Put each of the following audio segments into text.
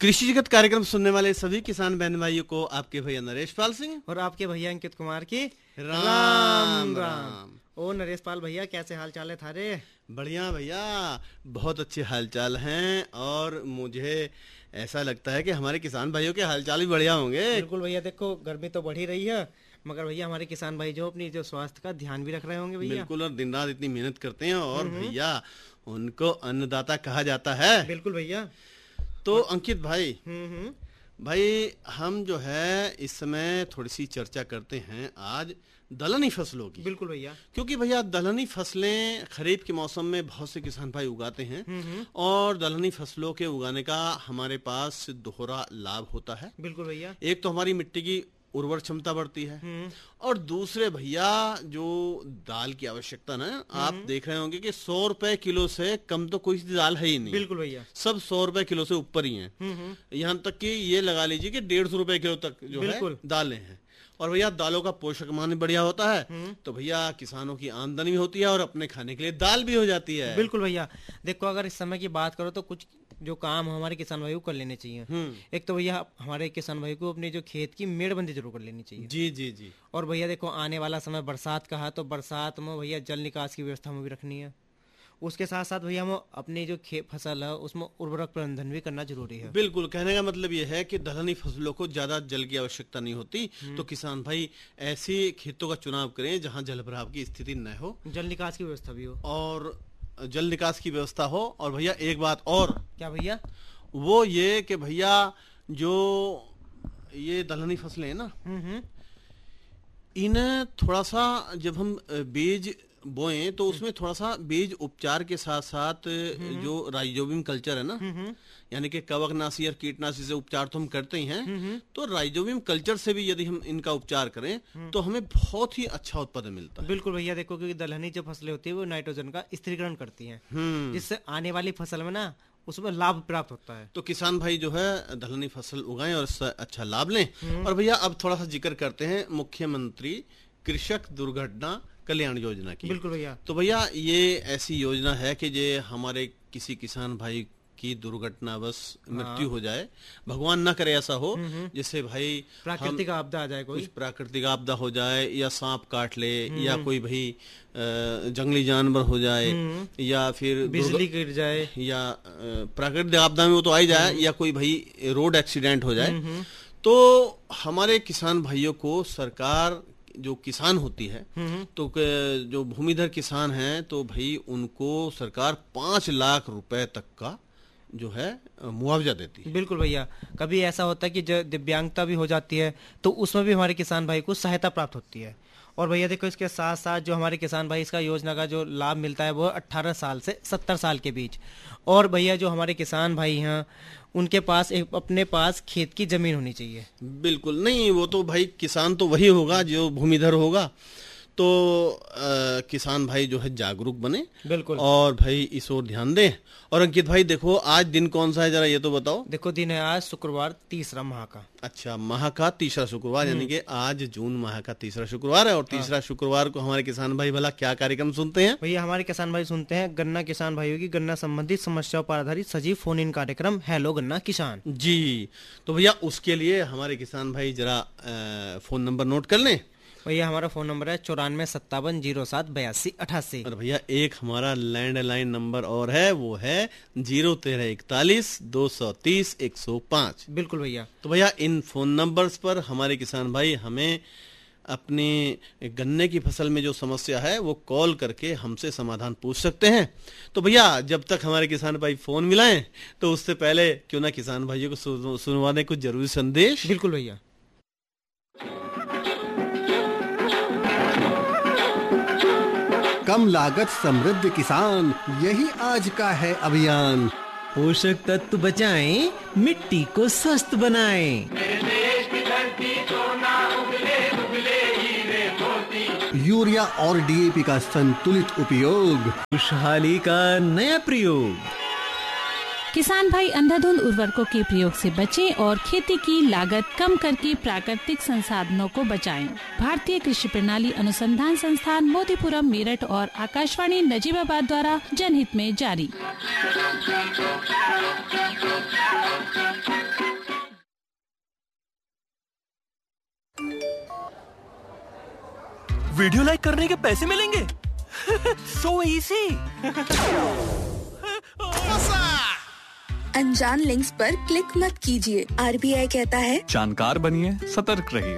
कृषि जगत कार्यक्रम सुनने वाले सभी किसान बहन भाइयों को आपके भैया नरेश पाल सिंह और आपके भैया अंकित कुमार की राम राम। ओ नरेश पाल भैया, कैसे हाल चाल है थारे? बढ़िया भैया, बहुत अच्छे हालचाल हैं और मुझे ऐसा लगता है कि हमारे किसान भाइयों के हालचाल भी बढ़िया होंगे। बिल्कुल भैया, देखो गर्मी तो बढ़ ही रही है मगर भैया हमारे किसान भाई जो अपनी जो स्वास्थ्य का ध्यान भी रख रहे होंगे भैया। बिल्कुल, और दिन रात इतनी मेहनत करते हैं और भैया उनको अन्नदाता कहा जाता है। बिल्कुल भैया। तो अंकित भाई, भाई हम जो है इस समय थोड़ी सी चर्चा करते हैं आज दलहनी फसलों की। बिल्कुल भैया, क्योंकि भैया दलहनी फसलें खरीफ के मौसम में बहुत से किसान भाई उगाते हैं और दलहनी फसलों के उगाने का हमारे पास दोहरा लाभ होता है। बिल्कुल भैया, एक तो हमारी मिट्टी की उर्वर क्षमता बढ़ती है और दूसरे भैया जो दाल की आवश्यकता ना, आप देख रहे होंगे कि 100 रुपए किलो से कम तो कोई सी दाल है ही नहीं। बिल्कुल भैया, सब 100 रुपए किलो से ऊपर ही हैं। यहाँ तक कि ये लगा लीजिए कि 150 रुपए किलो तक जो है दालें हैं। और भैया दालों का पोषक मान बढ़िया होता है तो भैया किसानों की आमदनी भी होती है और अपने खाने के लिए दाल भी हो जाती है। बिल्कुल भैया, देखो अगर इस समय की बात करो तो कुछ जो काम हमारे किसान भाई को कर लेने चाहिए। एक तो भैया हमारे किसान भाई को अपने जो खेत की मेड़बंदी जरूर कर लेनी चाहिए। जी जी जी। और भैया देखो आने वाला समय बरसात का है तो बरसात में भैया जल निकास की व्यवस्था में भी रखनी है। उसके साथ साथ भैया हम अपनी जो फसल है उसमें उर्वरक प्रबंधन भी करना जरूरी है। बिल्कुल, कहने का मतलब ये है कि दलहनी फसलों को ज्यादा जल की आवश्यकता नहीं होती तो किसान भाई ऐसी खेतों का चुनाव करें जहां जल भराव की स्थिति न हो, जल निकास की व्यवस्था भी हो और जल निकास की व्यवस्था हो। और भैया एक बात और, क्या भैया? वो ये कि भैया जो ये दलहनी फसलें हैं ना, इन्हें थोड़ा सा जब हम बीज बोएं तो उसमें थोड़ा सा बीज उपचार के साथ साथ जो राइजोबियम कल्चर है ना, यानी कि कवकनाशी और कीटनाशी से उपचार तो हम करते ही हैं, तो राइजोबियम कल्चर से भी यदि हम इनका उपचार करें तो हमें बहुत ही अच्छा उत्पादन मिलता है। बिल्कुल भैया, देखो क्योंकि दलहनी जो फसलें होती है वो नाइट्रोजन का स्थिरीकरण करती हैं, जिससे आने वाली फसल में ना उसमें लाभ प्राप्त होता है। तो किसान भाई जो है दलहनी फसल उगाएं और इससे अच्छा लाभ लें। और भैया अब थोड़ा सा जिक्र करते हैं मुख्यमंत्री कृषक दुर्घटना कल्याण योजना की। बिल्कुल भैया। तो भैया ये ऐसी योजना है कि जे हमारे किसी किसान भाई की दुर्घटना बस मृत्यु हो जाए, भगवान ना करे ऐसा हो, जैसे भाई प्राकृतिक आपदा आ जाए, कोई प्राकृतिक आपदा हो जाए या सांप काट ले या कोई भाई जंगली जानवर हो जाए या फिर बिजली गिर जाए या प्राकृतिक आपदा में वो तो आ ही जाए या कोई भाई रोड एक्सीडेंट हो जाए, तो हमारे किसान भाइयों को सरकार जो किसान होती है तो जो भूमिधर किसान हैं तो भाई उनको सरकार 5 लाख रुपए तक का जो है मुआवजा देती है। बिल्कुल भैया, कभी ऐसा होता है कि जो दिव्यांगता भी हो जाती है तो उसमें भी हमारे किसान भाई को सहायता प्राप्त होती है। और भैया देखो इसके साथ साथ जो हमारे किसान भाई इसका योजना का जो लाभ मिलता है वो 18 साल से 70 साल के बीच। और भैया जो हमारे किसान भाई हैं उनके पास अपने पास खेत की जमीन होनी चाहिए। बिल्कुल नहीं, वो तो भाई किसान तो वही होगा जो भूमिधर होगा। तो किसान भाई जो है जागरूक बने, बिल्कुल, और भाई इस ओर ध्यान दें। और अंकित भाई देखो आज दिन कौन सा है जरा ये तो बताओ। देखो दिन है आज शुक्रवार, तीसरा माह का। अच्छा, माह का तीसरा शुक्रवार, यानी कि आज जून माह का तीसरा शुक्रवार है। और तीसरा शुक्रवार को हमारे किसान भाई भला क्या कार्यक्रम सुनते हैं? भैया हमारे किसान भाई सुनते हैं गन्ना किसान भाइयों की गन्ना संबंधित समस्याओं पर आधारित सजीव फोन इन कार्यक्रम हेलो गन्ना किसान। जी, तो भैया उसके लिए हमारे किसान भाई जरा फोन नंबर नोट कर लें। भैया हमारा फोन नंबर है 9457078288। और भैया एक हमारा लैंडलाइन नंबर और है, वो है 01341 230 105। बिल्कुल भैया। तो भैया इन फोन नंबर्स पर हमारे किसान भाई हमें अपनी गन्ने की फसल में जो समस्या है वो कॉल करके हमसे समाधान पूछ सकते हैं। तो भैया जब तक हमारे किसान भाई फोन मिलाएं तो उससे पहले क्यों ना किसान भाइयों को सुनवा दें कुछ जरूरी संदेश। बिल्कुल भैया। कम लागत समृद्ध किसान, यही आज का है अभियान। पोषक तत्व बचाएं, मिट्टी को स्वस्थ बनाएं। यूरिया और डीएपी का संतुलित उपयोग, खुशहाली का नया प्रयोग। किसान भाई अंधाधुंध उर्वरकों के प्रयोग से बचें और खेती की लागत कम करके प्राकृतिक संसाधनों को बचाएं। भारतीय कृषि प्रणाली अनुसंधान संस्थान मोतीपुरम मेरठ और आकाशवाणी नजीबाबाद द्वारा जनहित में जारी। वीडियो लाइक करने के पैसे मिलेंगे। So easy. अनजान लिंक्स पर क्लिक मत कीजिए। RBI कहता है जानकार बनिए, सतर्क रहिए।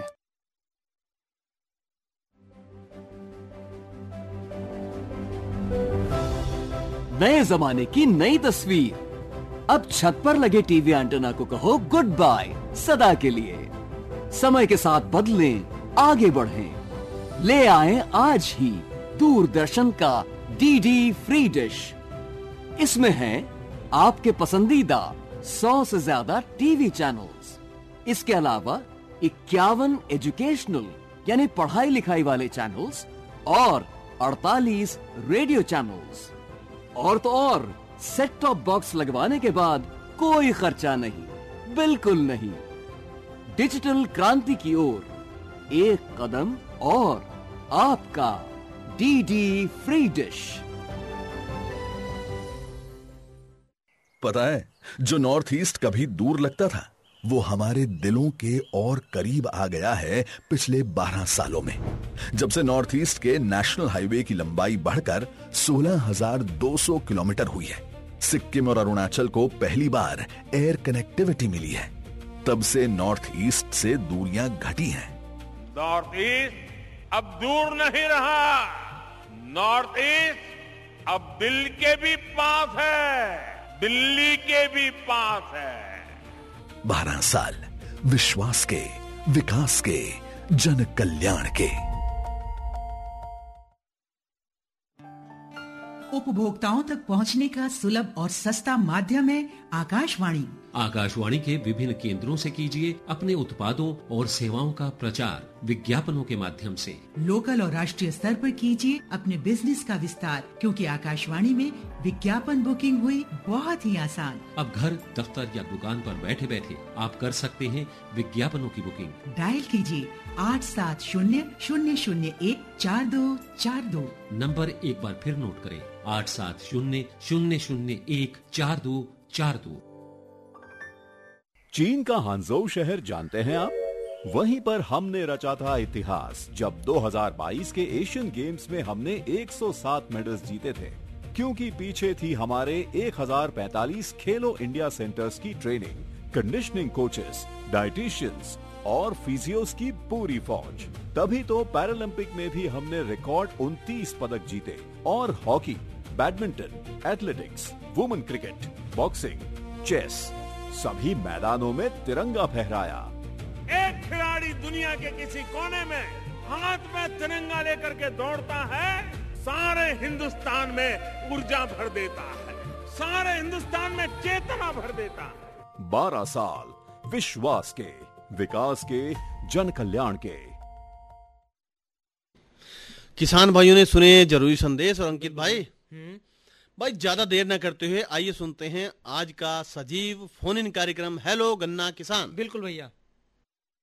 नए जमाने की नई तस्वीर। अब छत पर लगे टीवी एंटेना को कहो गुड बाय सदा के लिए। समय के साथ बदलें, आगे बढ़ें। ले आएं आज ही दूरदर्शन का DD फ्री डिश। इसमें है आपके पसंदीदा 100 से ज्यादा टीवी चैनल्स। इसके अलावा 51 एजुकेशनल यानी पढ़ाई लिखाई वाले चैनल्स और 48 रेडियो चैनल्स। और तो और सेट टॉप बॉक्स लगवाने के बाद कोई खर्चा नहीं, बिल्कुल नहीं। डिजिटल क्रांति की ओर एक कदम और आपका DD फ्री डिश। पता है, जो नॉर्थ ईस्ट कभी दूर लगता था वो हमारे दिलों के और करीब आ गया है पिछले 12 सालों में, जब से नॉर्थ ईस्ट के नेशनल हाईवे की लंबाई बढ़कर 16,200 किलोमीटर हुई है। सिक्किम और अरुणाचल को पहली बार एयर कनेक्टिविटी मिली है। तब से नॉर्थ ईस्ट से दूरियां घटी हैं। नॉर्थ ईस्ट अब दूर नहीं रहा। नॉर्थ ईस्ट अब दिल के भी पास है, दिल्ली के भी पास है। 12 साल विश्वास के, विकास के, जन कल्याण के। उपभोक्ताओं तक पहुंचने का सुलभ और सस्ता माध्यम है आकाशवाणी। आकाशवाणी के विभिन्न केंद्रों से कीजिए अपने उत्पादों और सेवाओं का प्रचार विज्ञापनों के माध्यम से। लोकल और राष्ट्रीय स्तर पर कीजिए अपने बिजनेस का विस्तार, क्योंकि आकाशवाणी में विज्ञापन बुकिंग हुई बहुत ही आसान। अब घर, दफ्तर या दुकान पर बैठे बैठे आप कर सकते हैं विज्ञापनों की बुकिंग। डायल कीजिए 8700014242। नंबर एक बार फिर नोट करें, 8700014242। चीन का हांगझोउ शहर जानते हैं आप? वहीं पर हमने रचा था इतिहास जब 2022 के एशियन गेम्स में हमने 107 मेडल्स जीते थे, क्योंकि पीछे थी हमारे 1045 खेलो इंडिया सेंटर्स की ट्रेनिंग, कंडीशनिंग कोचेस, डाइटिशियंस और फिजियोस की पूरी फौज। तभी तो पैरालंपिक में भी हमने रिकॉर्ड 29 पदक जीते और hockey, badminton, athletics, women cricket, boxing, chess सभी मैदानों में तिरंगा फहराया। एक खिलाड़ी दुनिया के किसी कोने में हाथ में तिरंगा लेकर के दौड़ता है, सारे हिंदुस्तान में ऊर्जा भर देता है, सारे हिंदुस्तान में चेतना भर देता है। 12 साल विश्वास के, विकास के, जन कल्याण के। किसान भाइयों ने सुने जरूरी संदेश। और अंकित भाई ज्यादा देर न करते हुए आइए सुनते हैं आज का सजीव फोन इन कार्यक्रम हेलो गन्ना किसान। बिल्कुल भैया।